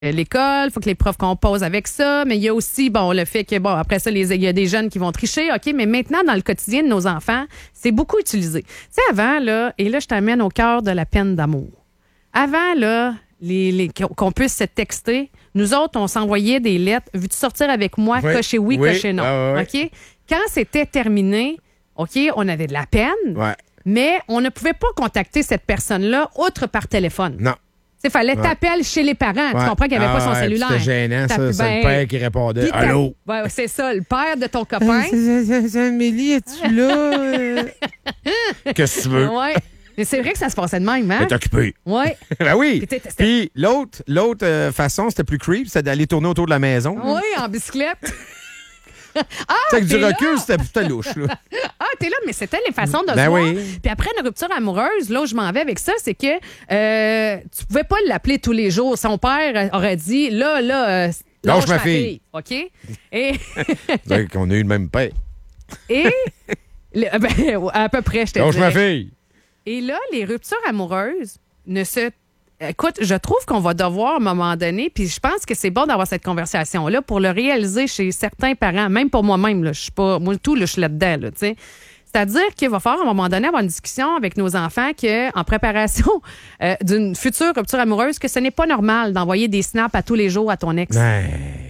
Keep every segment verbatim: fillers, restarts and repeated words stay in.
l'école, il faut que les profs composent avec ça, mais il y a aussi, bon, le fait que, bon, après ça, les, il y a des jeunes qui vont tricher, OK, mais maintenant, dans le quotidien de nos enfants, c'est beaucoup utilisé. Tu sais, avant, là, et là, je t'amène au cœur de la peine d'amour. Avant, là, les, les, qu'on puisse se texter, nous autres, on s'envoyait des lettres, veux-tu sortir avec moi, oui, cocher oui, oui, cocher non, ah, oui. OK? Quand c'était terminé, OK, on avait de la peine, ouais. mais on ne pouvait pas contacter cette personne-là, outre par téléphone. Non. Il fallait ouais. t'appeler chez les parents. Ouais. Tu comprends qu'il n'y avait ah, pas son ouais, cellulaire. C'était gênant, ça. Ben, C'est le père qui répondait. Allô? Ouais, c'est ça, le père de ton copain. Amélie, es-tu là? Qu'est-ce que tu veux? Ouais. Mais c'est vrai que ça se passait de même, hein? T'es occupé. Oui. Ben oui. Puis, Puis l'autre, l'autre euh, façon, c'était plus creep, c'était d'aller tourner autour de la maison. Oui, en bicyclette. Ah, avec du recul, c'était plutôt louche. Là. Ah, t'es là, mais c'était les façons de ben se voir. Oui. Puis après une rupture amoureuse, là où je m'en vais avec ça, c'est que euh, tu pouvais pas l'appeler tous les jours. Son père aurait dit, là, là, euh, lâche ma ma fille. fille. OK? Et... C'est qu'on a eu le même père. Et... le, ben, à peu près, je te lâche dirais. ma fille. Et là, les ruptures amoureuses ne se... Écoute, je trouve qu'on va devoir, à un moment donné, puis je pense que c'est bon d'avoir cette conversation-là pour le réaliser chez certains parents, même pour moi-même, là, je suis pas... Moi, tout, là, je suis là-dedans, là, tu sais. C'est-à-dire qu'il va falloir, à un moment donné, avoir une discussion avec nos enfants que, en préparation euh, d'une future rupture amoureuse, que ce n'est pas normal d'envoyer des snaps à tous les jours à ton ex. Ben...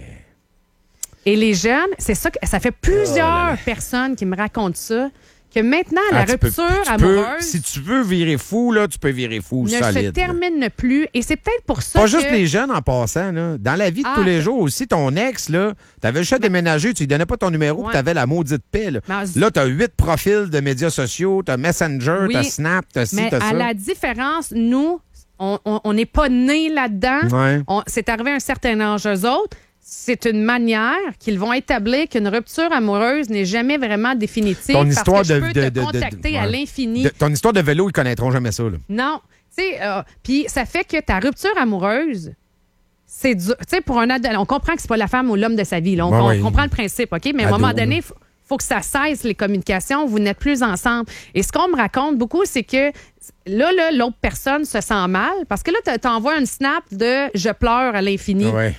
Et les jeunes, c'est ça que... Ça fait plusieurs oh là là. personnes qui me racontent ça, que maintenant, la ah, tu rupture peux, tu amoureuse... Peux, si tu veux virer fou, là, tu peux virer fou ne solide. se termine plus. Et c'est peut-être pour ça Pas que... juste les jeunes en passant. Là. Dans la vie de Ah, tous les jours aussi, ton ex, là, t'avais juste à déménager, tu lui donnais pas ton numéro, Ouais. puis t'avais la maudite paix. Là, Mais- là t'as huit profils de médias sociaux, t'as Messenger, Oui, t'as Snap, t'as ci, Mais t'as à ça. la différence, nous, on n'est pas nés là-dedans. Ouais. On- C'est arrivé à un certain âge, eux autres. C'est une manière qu'ils vont établir qu'une rupture amoureuse n'est jamais vraiment définitive. Ton parce histoire que je de- peux de- te de- de- contacter de- à ouais. l'infini. De- ton histoire de vélo, ils connaîtront jamais ça. Là. Non. Tu sais, euh, puis ça fait que ta rupture amoureuse, c'est dur. Tu sais, pour un adulte, on comprend que c'est pas la femme ou l'homme de sa vie. Là. On, Ouais, on ouais. comprend le principe, OK? Mais à un Ado, moment donné, là. il faut, faut que ça cesse, les communications. Vous n'êtes plus ensemble. Et ce qu'on me raconte beaucoup, c'est que là, là, l'autre personne se sent mal parce que là, tu t'envoies un snap de « je pleure à l'infini ». Ouais.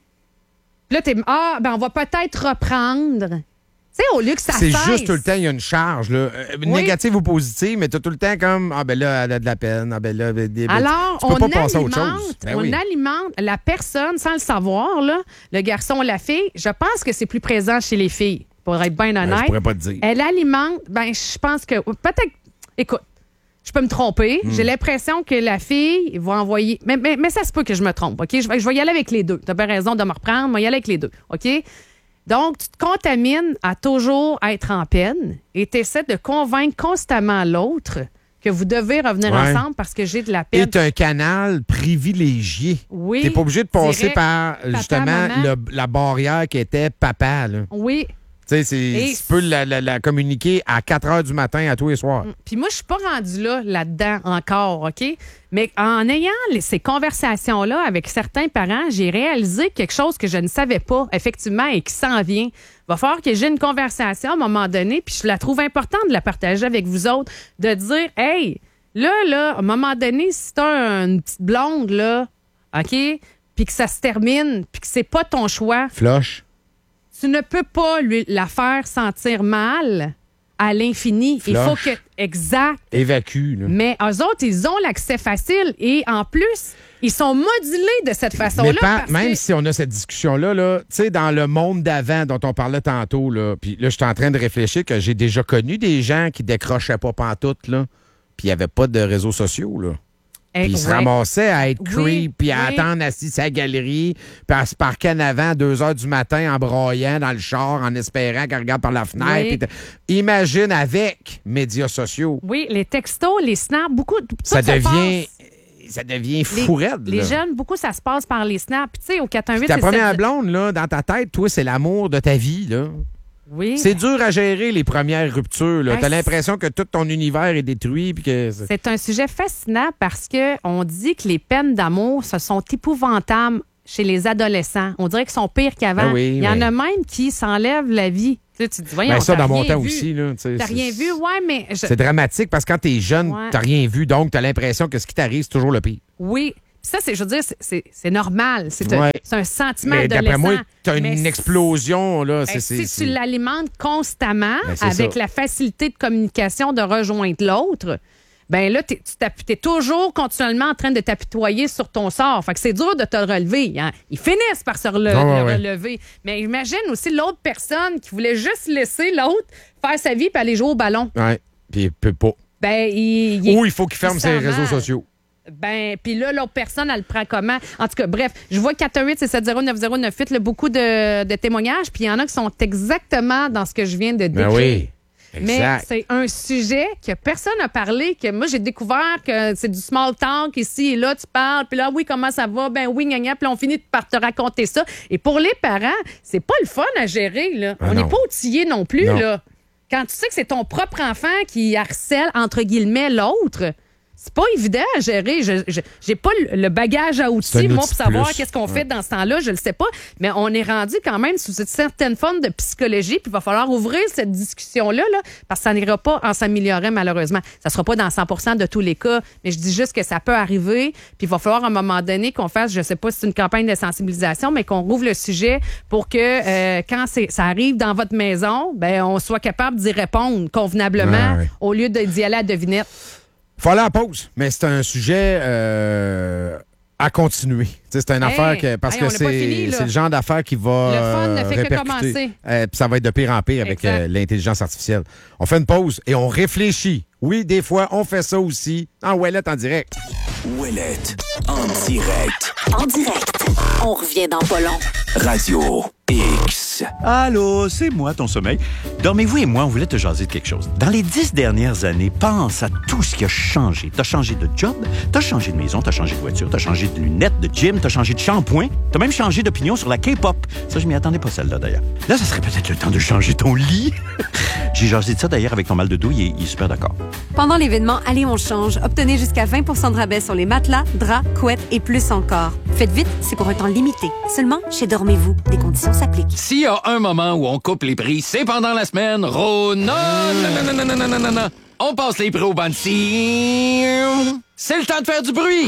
Puis là, t'es « Ah, ben on va peut-être reprendre ». Tu sais, au lieu que ça C'est cesse. juste tout le temps, il y a une charge, là, euh, Oui. négative ou positive, mais t'as tout le temps comme ah ben là, elle a de la peine, ah ben là, ben, ben, Alors, tu peux on, pas passer à alimente, autre chose. Ben on oui. alimente la personne sans le savoir, là, le garçon ou la fille. Je pense que c'est plus présent chez les filles, pour être bien Ben, honnête. je pourrais pas te dire. Elle alimente, ben je pense que peut-être, écoute, je peux me tromper. Hmm. J'ai l'impression que la fille va envoyer, mais, mais, mais ça se peut que je me trompe, OK? Je vais, je vais y aller avec les deux. Tu as bien raison de me reprendre, je vais y aller avec les deux, OK? Donc, tu te contamines à toujours être en peine et tu essaies de convaincre constamment l'autre que vous devez revenir Ouais. ensemble parce que j'ai de la Et peine. t'as un canal privilégié. Oui. T'es pas obligé de passer direct, par papa, justement maman. le- la barrière qui était papa. Là. Oui. Tu sais, c'est- Et tu peux la, la- la communiquer à quatre heures du matin à tous les soirs. Puis moi, je suis pas rendue là, là-dedans encore, OK? Mais en ayant les- ces conversations-là avec certains parents, j'ai réalisé quelque chose que je ne savais pas, effectivement, et qui s'en vient. Il va falloir que j'ai une conversation à un moment donné, puis je la trouve importante de la partager avec vous autres, de dire, hey, là, là, à un moment donné, si t'as une petite blonde, là, OK? Puis que ça se termine, puis que c'est pas ton choix, Flush. tu ne peux pas lui, la faire sentir mal à l'infini. Il faut Flush. que... Exact. Évacue. Là. Mais eux autres, ils ont l'accès facile et en plus, ils sont modulés de cette façon-là. Mais pas- parce même que- si on a cette discussion-là, là, tu sais, dans le monde d'avant dont on parlait tantôt, là, puis là, je suis en train de réfléchir que j'ai déjà connu des gens qui décrochaient pas pantoute, là, puis il n'y avait pas de réseaux sociaux, là. Eh, Puis ils se ouais. ramassaient à être Oui, creep, puis à oui. attendre assis sa galerie, puis à se parquer en avant à deux heures du matin en broyant dans le char, en espérant qu'elle regarde par la fenêtre. Oui. puis t- Imagine avec médias sociaux. Oui, les textos, les snaps, beaucoup... tout Ça se devient, passe. ça devient Les, fou raide, les là. jeunes, beaucoup, ça se passe par les snaps. Puis tu sais, au quatre un huit... Ta c'est première sept- blonde, là, dans ta tête, toi, c'est l'amour de ta vie, là. Oui. C'est dur à gérer, les premières ruptures, là. Ah, T'as c'est- l'impression que tout ton univers est détruit, puis que... c'est- C'est un sujet fascinant parce que on dit que les peines d'amour, ce sont épouvantables chez les adolescents. On dirait qu'ils sont pires qu'avant. Ben oui, Il y en mais- a même qui s'enlèvent la vie. Tu sais, tu te dis, voyons, Ben, ça, t'as dans mon rien temps vu. aussi, là. tu sais, T'as c'est- rien vu? Ouais, mais... je- C'est dramatique parce que quand t'es jeune, Ouais. t'as rien vu, donc t'as l'impression que ce qui t'arrive, c'est toujours le pire. Oui. Ça, c'est, je veux dire, c'est, c'est, c'est normal. C'est, Ouais. un, c'est un sentiment Mais adolescent. d'après moi, tu as Mais une explosion. Là. C'est, ben, c'est, si c'est... tu l'alimentes constamment Ben, c'est avec ça. la facilité de communication de rejoindre l'autre, ben là, t'es, tu es toujours continuellement en train de t'apitoyer sur ton sort. Fait que c'est dur de te relever. Hein. Ils finissent par se rele- Ah, ouais, le ouais. relever. Mais imagine aussi l'autre personne qui voulait juste laisser l'autre faire sa vie puis aller jouer au ballon. Ouais. Puis il peut pas. Ben, il, il- Ou il faut qu'il ferme il ses sent réseaux mal. sociaux. Ben, puis là, l'autre personne, elle le prend comment? En tout cas, bref, je vois quatre un huit, six sept zéro, neuf zéro neuf huit, là, beaucoup de, de témoignages, puis il y en a qui sont exactement dans ce que je viens de décrire. Ben oui. Mais Exact. c'est un sujet que personne n'a parlé, que moi, j'ai découvert que c'est du small talk ici et là, tu parles, puis là, oui, comment ça va? Ben oui, gna, gna, puis là, on finit par te raconter ça. Et pour les parents, c'est pas le fun à gérer, là. Ah on non. n'est pas outillés non plus, Non. là. Quand tu sais que c'est ton propre enfant qui harcèle, entre guillemets, l'autre, c'est pas évident à gérer. Je, je- j'ai pas le le bagage à C'est outils, un moi, outil pour savoir plus. qu'est-ce qu'on Ouais. fait dans ce temps-là, je le sais pas. Mais on est rendu quand même sous une certaine forme de psychologie, puis il va falloir ouvrir cette discussion-là, là, parce que ça n'ira pas en s'améliorant, malheureusement. Ça sera pas dans cent pour cent de tous les cas, mais je dis juste que ça peut arriver, puis il va falloir à un moment donné qu'on fasse, je sais pas si c'est une campagne de sensibilisation, mais qu'on rouvre le sujet pour que euh, quand c'est, ça arrive dans votre maison, ben on soit capable d'y répondre convenablement Ouais, ouais. au lieu de- d'y aller à la devinette. Faut aller à la pause, mais c'est un sujet euh, à continuer. Tu sais, c'est une Hey, affaire que, parce hey, que on n'a pas c'est, fini, là. c'est le genre d'affaire qui va Le fun ne euh, fait que répercuter. commencer. Euh, puis ça va être de pire en pire avec Exact. euh, l'intelligence artificielle. On fait une pause et on réfléchit. Oui, des fois, on fait ça aussi en Ouellette en direct. Ouellette, en direct. En direct. On revient dans pas long. Radio X. Allô, c'est moi, ton sommeil. Dormez-vous et moi, on voulait te jaser de quelque chose. Dans les dix dernières années, pense à tout ce qui a changé. T'as changé de job, t'as changé de maison, t'as changé de voiture, t'as changé de lunettes, de gym, t'as changé de shampoing, t'as même changé d'opinion sur la K-pop. Ça, je m'y attendais pas, celle-là, d'ailleurs. Là, ça serait peut-être le temps de changer ton lit. J'ai jasé de ça, d'ailleurs, avec ton mal de dos, il est, il est super d'accord. Pendant l'événement Allez, on change, obtenez jusqu'à vingt pour cent de rabais sur les matelas, draps, couettes et plus encore. Faites vite, c'est pour un temps limité. Seulement chez Dormez-vous. Des conditions s'appliquent. S'il y a un moment où on coupe les prix, c'est pendant la semaine. Rona, non, non, non, non, non, non, non, non. On passe les prix au Bansi. C'est le temps de faire du bruit.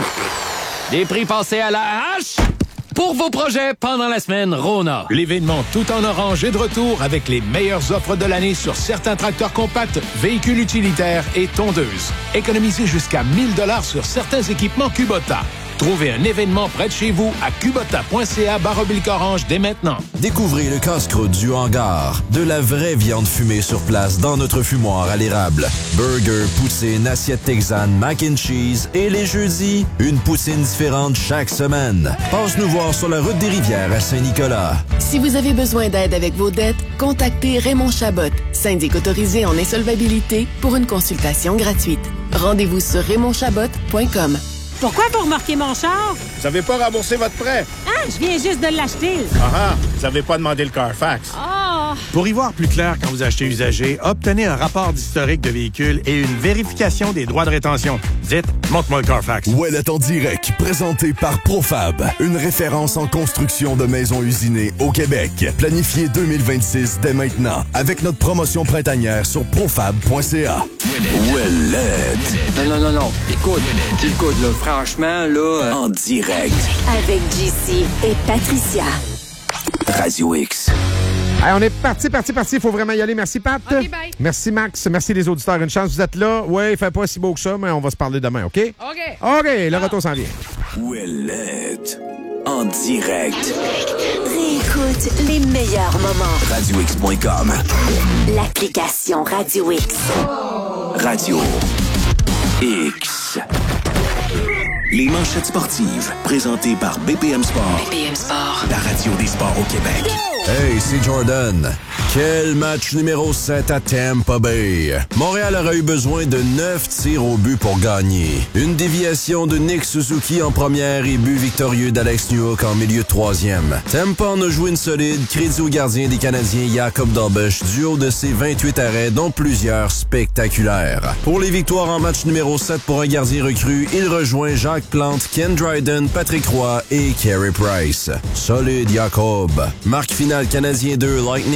Des prix passés à la hache pour vos projets pendant la semaine Rona. L'événement Tout en orange est de retour avec les meilleures offres de l'année sur certains tracteurs compacts, véhicules utilitaires et tondeuses. Économisez jusqu'à mille dollars sur certains équipements Kubota. Trouvez un événement près de chez vous à kubota.ca barre oblique orange dès maintenant. Découvrez le casse-croûte du hangar. De la vraie viande fumée sur place dans notre fumoir à l'érable. Burger, poutine, assiette texane, mac and cheese et les jeudis, une poutine différente chaque semaine. Passe nous voir sur la route des Rivières à Saint-Nicolas. Si vous avez besoin d'aide avec vos dettes, contactez Raymond Chabot, syndic autorisé en insolvabilité, pour une consultation gratuite. Rendez-vous sur raymond chabot point com. Pourquoi vous remarquez mon char? Vous savez pas rembourser votre prêt? Ah, je viens juste de l'acheter. Ah ah, vous savez pas demandé le Carfax. Oh! Pour y voir plus clair quand vous achetez usagé, obtenez un rapport d'historique de véhicule et une vérification des droits de rétention. Dites, montre-moi le Carfax. Ouellette en direct, présenté par Profab, une référence en construction de maisons usinées au Québec. Planifié deux mille vingt-six dès maintenant, avec notre promotion printanière sur profab point c a. Ouellette. Non, non, non, non. Écoute, écoute, là, franchement, là... euh, En direct. Avec J C et Patricia. Radio X. Hey, on est parti, parti, parti. Il faut vraiment y aller. Merci, Pat. OK, bye. Merci, Max. Merci, les auditeurs. Une chance, vous êtes là. Oui, il fait pas si beau que ça, mais on va se parler demain, OK? OK. OK, le retour s'en vient. Ouellette. En direct. Réécoute les meilleurs moments. radio x point com. L'application Radio X. Radio X. Les manchettes sportives, présentées par B P M Sport. B P M Sport. La radio des sports au Québec. Hey, c'est Jordan. Quel match numéro sept à Tampa Bay. Montréal aurait eu besoin de neuf tirs au but pour gagner. Une déviation de Nick Suzuki en première et but victorieux d'Alex Newhook en milieu de troisième. Tampa en a joué une solide, crédit au gardien des Canadiens Jacob Dolbesch du haut de ses vingt-huit arrêts, dont plusieurs spectaculaires. Pour les victoires en match numéro sept pour un gardien recru, il rejoint Jacques Plante, Ken Dryden, Patrick Roy et Carey Price. Solide Jacob. Marque finale Canadien deux, Lightning un.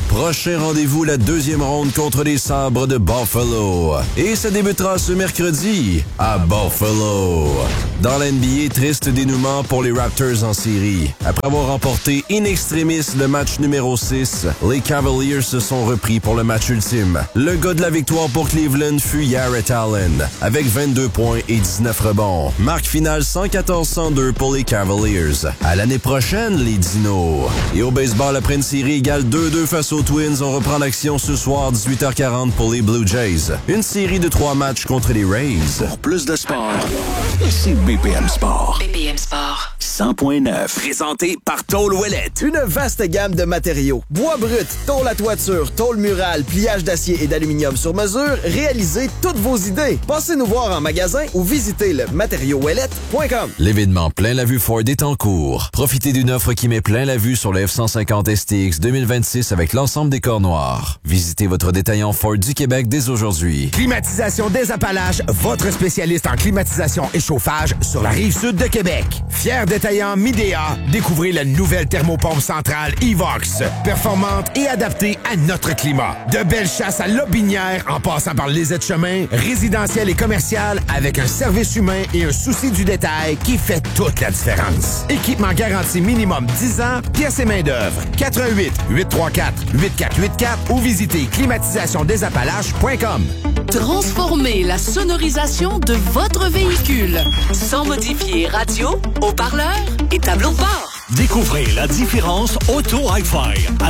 Prochain rendez-vous, la deuxième ronde contre les Sabres de Buffalo. Et ça débutera ce mercredi à Buffalo. Dans la N B A, triste dénouement pour les Raptors en série. Après avoir remporté in extremis le match numéro six, les Cavaliers se sont repris pour le match ultime. Le gars de la victoire pour Cleveland fut Jarrett Allen, avec vingt-deux points et dix-neuf rebonds. Marque finale cent quatorze à cent deux pour les Cavaliers. À l'année prochaine, les Dinos. Et au baseball, après une série égale deux deux face aux Twins, on reprend l'action ce soir dix-huit heures quarante pour les Blue Jays. Une série de trois matchs contre les Rays. Pour plus de sport, c'est B P M Sport. B P M Sport. cent point neuf. Présenté par Tôle Ouellette. Une vaste gamme de matériaux. Bois brut, tôle à toiture, tôle murale, pliage d'acier et d'aluminium sur mesure. Réalisez toutes vos idées. Passez nous voir en magasin ou visitez le matériau ouellette point com. L'événement Plein la vue Ford est en cours. Profitez d'une offre qui met plein la vue sur le F cent cinquante S T X deux mille vingt-six avec l'ensemble des corps noirs. Visitez votre détaillant Ford du Québec dès aujourd'hui. Climatisation des Appalaches, votre spécialiste en climatisation et chauffage sur la rive sud de Québec. Fier détaillant Midea, découvrez la nouvelle thermopompe centrale Evox, performante et adaptée à notre climat. De belles chasses à Lobinière en passant par les aides-chemins, résidentiel et commercial avec un service humain et un souci du détail qui fait toute la différence. Équipement garanti minimum dix ans, pièces et main-d'œuvre. quatre un huit, huit trois quatre, huit quatre huit quatre ou visitez climatisation des appalaches point com. Transformez la sonorisation de votre véhicule sans modifier radio, haut-parleur et tableau de bord. Découvrez la différence Auto Hi-Fi